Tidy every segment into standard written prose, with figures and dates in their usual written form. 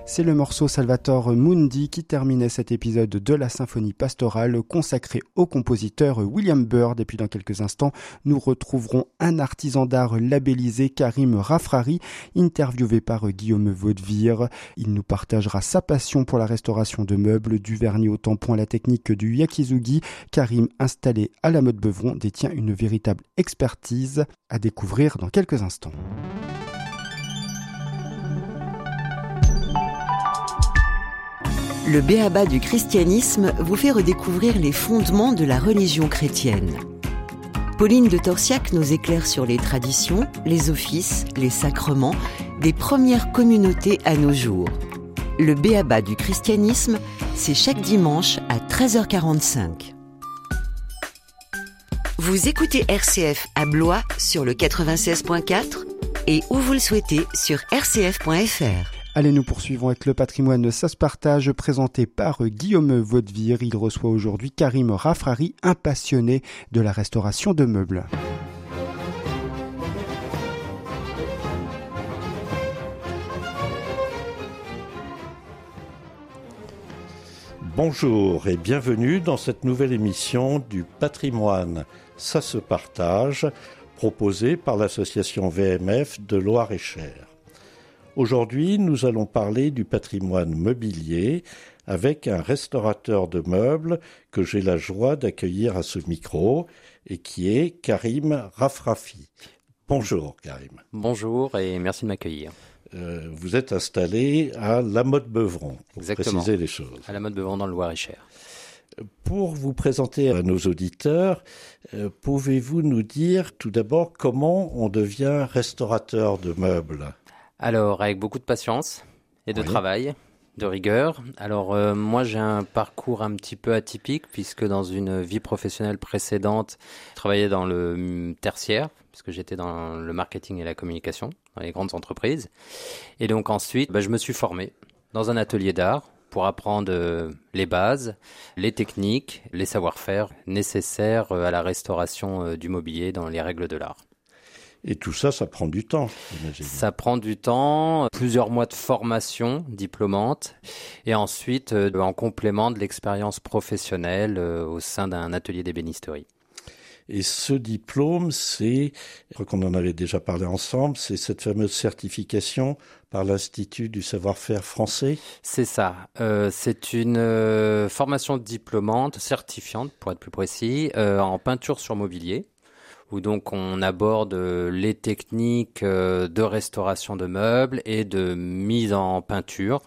C'est le morceau Salvator Mundi qui terminait cet épisode de la symphonie pastorale consacrée au compositeur William Byrd. Et puis dans quelques instants, nous retrouverons un artisan d'art labellisé, Karim Rafrari, interviewé par Guillaume Vaudevire. Il nous partagera sa passion pour la restauration de meubles, du vernis au tampon à la technique du yakizugi. Karim, installé à la Motte Beuvron, détient une véritable expertise à découvrir dans quelques instants. Le b.a.-ba du christianisme vous fait redécouvrir les fondements de la religion chrétienne. Pauline de Torsiac nous éclaire sur les traditions, les offices, les sacrements des premières communautés à nos jours. Le b.a.-ba du christianisme, c'est chaque dimanche à 13h45. Vous écoutez RCF à Blois sur le 96.4 et où vous le souhaitez sur rcf.fr. Allez, nous poursuivons avec le patrimoine Ça se partage, présenté par Guillaume Vaudevire. Il reçoit aujourd'hui Karim Rafrari, un passionné de la restauration de meubles. Bonjour et bienvenue dans cette nouvelle émission du patrimoine Ça se partage, proposée par l'association VMF de Loir-et-Cher. Aujourd'hui, nous allons parler du patrimoine mobilier avec un restaurateur de meubles que j'ai la joie d'accueillir à ce micro et qui est Karim Rafrari. Bonjour Karim. Bonjour et merci de m'accueillir. Vous êtes installé à la Motte Beuvron, pour Exactement. préciser les choses. À la Motte Beuvron dans le Loir-et-Cher. Pour vous présenter à nos auditeurs, pouvez-vous nous dire tout d'abord comment on devient restaurateur de meubles ? Alors, avec beaucoup de patience et de travail, de rigueur. Alors, moi, j'ai un parcours un petit peu atypique puisque dans une vie professionnelle précédente, je travaillais dans le tertiaire puisque j'étais dans le marketing et la communication dans les grandes entreprises. Et donc ensuite, je me suis formé dans un atelier d'art pour apprendre les bases, les techniques, les savoir-faire nécessaires à la restauration du mobilier dans les règles de l'art. Et tout ça, ça prend du temps, j'imagine. Ça prend du temps, plusieurs mois de formation diplômante et ensuite en complément de l'expérience professionnelle au sein d'un atelier d'ébénisterie. Et ce diplôme, je crois qu'on en avait déjà parlé ensemble, c'est cette fameuse certification par l'Institut du savoir-faire français. C'est ça. C'est une formation diplômante, certifiante pour être plus précis, en peinture sur mobilier, où donc on aborde les techniques de restauration de meubles et de mise en peinture,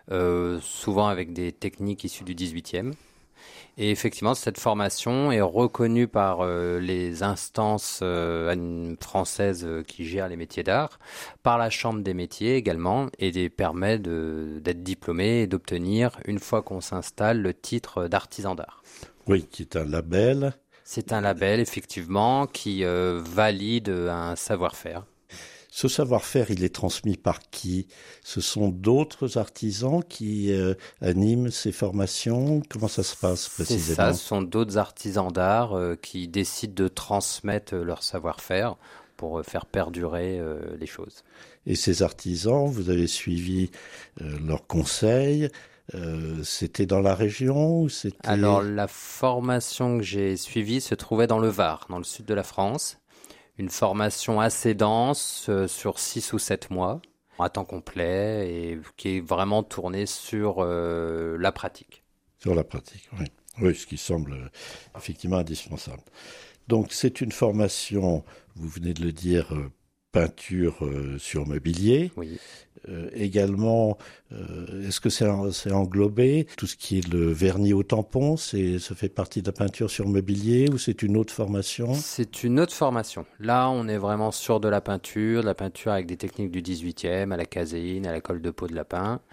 souvent avec des techniques issues du 18e. Et effectivement, cette formation est reconnue par les instances françaises qui gèrent les métiers d'art, par la Chambre des métiers également, et permet d'être diplômé et d'obtenir, une fois qu'on s'installe, le titre d'artisan d'art. Oui, qui est un label. C'est un label, effectivement, qui valide un savoir-faire. Ce savoir-faire, il est transmis par qui ? Ce sont d'autres artisans qui animent ces formations ? Comment ça se passe précisément ? C'est ça, ce sont d'autres artisans d'art qui décident de transmettre leur savoir-faire pour faire perdurer les choses. Et ces artisans, vous avez suivi leurs conseils ? C'était dans la région ou c'était... Alors, la formation que j'ai suivie se trouvait dans le Var, dans le sud de la France. Une formation assez dense sur 6 ou 7 mois, à temps complet, et qui est vraiment tournée sur la pratique. Sur la pratique, oui. Oui, ce qui semble effectivement indispensable. Donc, c'est une formation, vous venez de le dire, peinture sur mobilier. Oui. Également, est-ce que c'est englobé tout ce qui est le vernis au tampon, ça fait partie de la peinture sur mobilier ou c'est une autre formation ? C'est une autre formation. Là, on est vraiment sur de la peinture avec des techniques du 18e, à la caséine, à la colle de peau de lapin.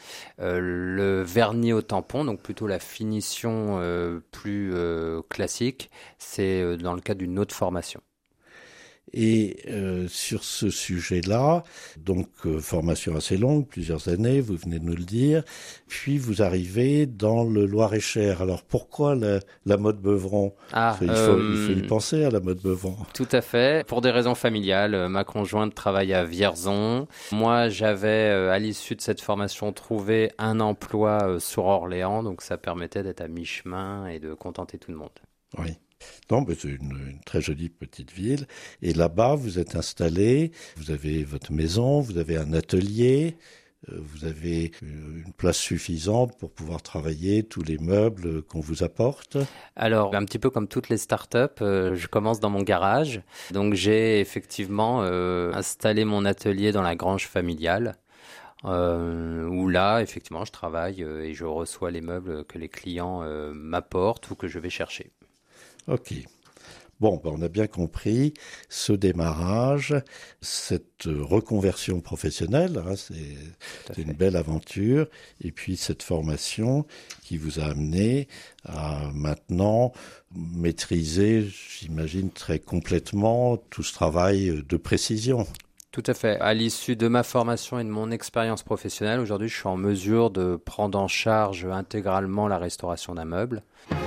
Le vernis au tampon, donc plutôt la finition plus classique, c'est dans le cadre d'une autre formation. Et sur ce sujet-là, donc formation assez longue, plusieurs années, vous venez de nous le dire, puis vous arrivez dans le Loir-et-Cher. Alors pourquoi la mode Beuvron ? Il faut y penser à la mode Beuvron. Tout à fait, pour des raisons familiales. Ma conjointe travaille à Vierzon. Moi, j'avais, à l'issue de cette formation, trouvé un emploi sur Orléans, donc ça permettait d'être à mi-chemin et de contenter tout le monde. Oui. Non, mais c'est une très jolie petite ville. Et là-bas, vous êtes installé, vous avez votre maison, vous avez un atelier, vous avez une place suffisante pour pouvoir travailler tous les meubles qu'on vous apporte. Alors, un petit peu comme toutes les startups, je commence dans mon garage. Donc, j'ai effectivement installé mon atelier dans la grange familiale. Où là, effectivement, je travaille et je reçois les meubles que les clients m'apportent ou que je vais chercher. Ok. Bon, on a bien compris ce démarrage, cette reconversion professionnelle, hein, c'est une belle aventure, et puis cette formation qui vous a amené à maintenant maîtriser, j'imagine, très complètement tout ce travail de précision. Tout à fait. À l'issue de ma formation et de mon expérience professionnelle, aujourd'hui, je suis en mesure de prendre en charge intégralement la restauration d'un meuble.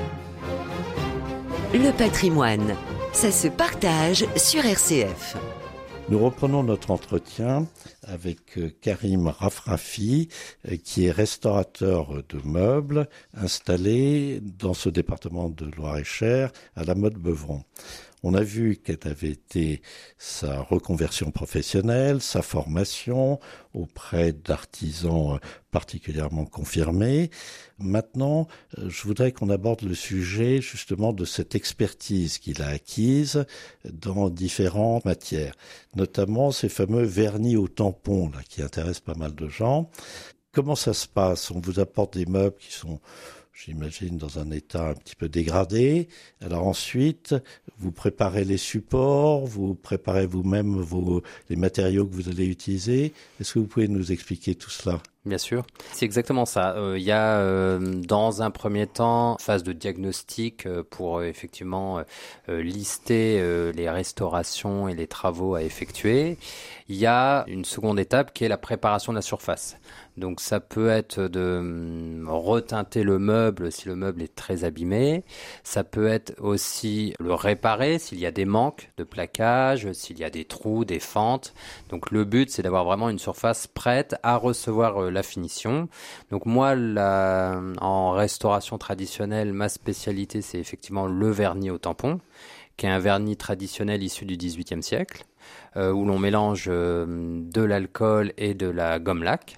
Le patrimoine, ça se partage sur RCF. Nous reprenons notre entretien avec Karim Rafrafi, qui est restaurateur de meubles installé dans ce département de Loir-et-Cher à la mode Beuvron. On a vu quelle avait été sa reconversion professionnelle, sa formation auprès d'artisans particulièrement confirmés. Maintenant, je voudrais qu'on aborde le sujet justement de cette expertise qu'il a acquise dans différentes matières, notamment ces fameux vernis au tampon là, qui intéressent pas mal de gens. Comment ça se passe ? On vous apporte des meubles qui sont, j'imagine, dans un état un petit peu dégradé. Alors ensuite, vous préparez les supports, vous préparez vous-même les matériaux que vous allez utiliser. Est-ce que vous pouvez nous expliquer tout cela ? Bien sûr, c'est exactement ça. Il y a dans un premier temps phase de diagnostic pour effectivement lister les restaurations et les travaux à effectuer. Il y a une seconde étape qui est la préparation de la surface. Donc ça peut être de reteinter le meuble si le meuble est très abîmé. Ça peut être aussi le réparer s'il y a des manques de plaquage, s'il y a des trous, des fentes. Donc le but, c'est d'avoir vraiment une surface prête à recevoir la finition. Donc moi, en restauration traditionnelle, ma spécialité, c'est effectivement le vernis au tampon, qui est un vernis traditionnel issu du XVIIIe siècle, où l'on mélange de l'alcool et de la gomme laque.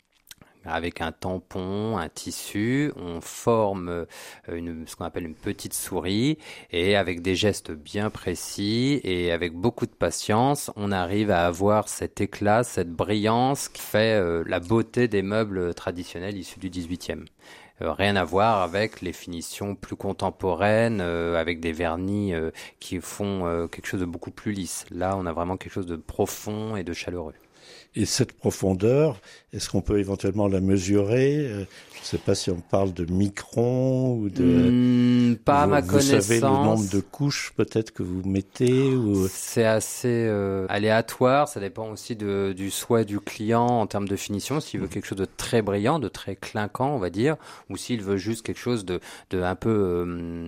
Avec un tampon, un tissu, on forme ce qu'on appelle une petite souris et avec des gestes bien précis et avec beaucoup de patience, on arrive à avoir cet éclat, cette brillance qui fait la beauté des meubles traditionnels issus du 18e. Rien à voir avec les finitions plus contemporaines, avec des vernis qui font quelque chose de beaucoup plus lisse. Là, on a vraiment quelque chose de profond et de chaleureux. Et cette profondeur, est-ce qu'on peut éventuellement la mesurer ? Je ne sais pas si on parle de microns ou de... Pas à ma connaissance. Vous savez le nombre de couches peut-être que vous mettez ou... C'est assez aléatoire, ça dépend aussi du souhait du client en termes de finition, s'il veut quelque chose de très brillant, de très clinquant on va dire, ou s'il veut juste quelque chose de un peu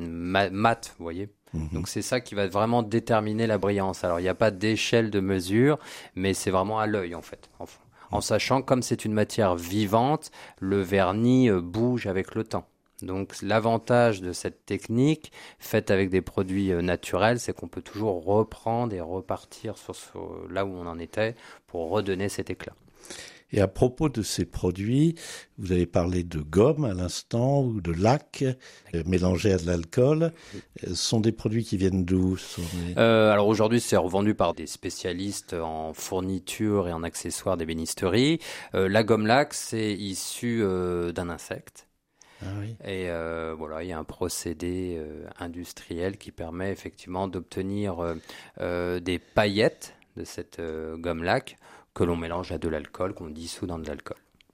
mat, vous voyez. Donc c'est ça qui va vraiment déterminer la brillance. Alors il n'y a pas d'échelle de mesure, mais c'est vraiment à l'œil en fait. En sachant que comme c'est une matière vivante, le vernis bouge avec le temps. Donc l'avantage de cette technique faite avec des produits naturels, c'est qu'on peut toujours reprendre et repartir sur là où on en était pour redonner cet éclat. Et à propos de ces produits, vous avez parlé de gomme à l'instant ou de lac mélangé à de l'alcool. Ce sont des produits qui viennent d'où ? Alors aujourd'hui, c'est revendu par des spécialistes en fourniture et en accessoires d'ébénisterie. La gomme lac, c'est issu d'un insecte. Ah oui. Et voilà, il y a un procédé industriel qui permet effectivement d'obtenir des paillettes de cette gomme lac que l'on mélange à de l'alcool, qu'on dissout dans de l'alcool.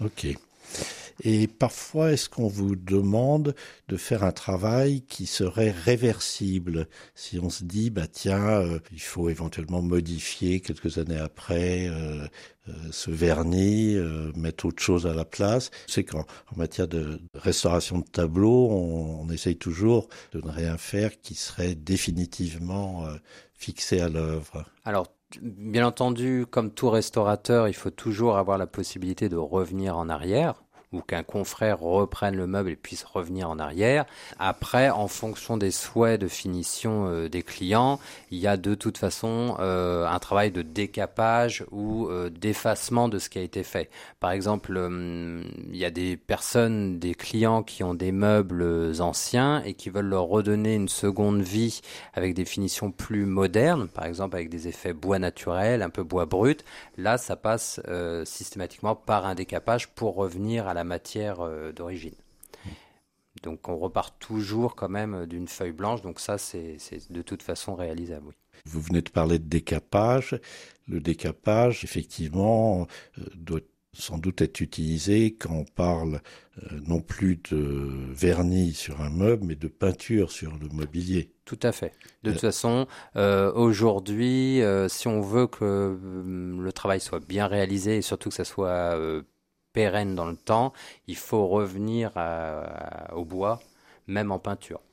Ok. Et parfois, est-ce qu'on vous demande de faire un travail qui serait réversible? Si on se dit, il faut éventuellement modifier quelques années après ce vernis, mettre autre chose à la place. C'est qu'en matière de restauration de tableaux, on essaye toujours de ne rien faire qui serait définitivement fixé à l'œuvre. Alors, bien entendu, comme tout restaurateur, il faut toujours avoir la possibilité de revenir en arrière, ou qu'un confrère reprenne le meuble et puisse revenir en arrière. Après, en fonction des souhaits de finition des clients, il y a de toute façon un travail de décapage ou d'effacement de ce qui a été fait. Par exemple, il y a des clients qui ont des meubles anciens et qui veulent leur redonner une seconde vie avec des finitions plus modernes, par exemple avec des effets bois naturel, un peu bois brut. Là, ça passe systématiquement par un décapage pour revenir à la matière d'origine. Donc on repart toujours quand même d'une feuille blanche, donc ça c'est de toute façon réalisable, oui. Vous venez de parler de décapage. Le décapage, effectivement, doit sans doute être utilisé quand on parle non plus de vernis sur un meuble, mais de peinture sur le mobilier. Tout à fait. De toute façon, aujourd'hui, si on veut que le travail soit bien réalisé et surtout que ça soit pérenne dans le temps, il faut revenir au bois, même en peinture.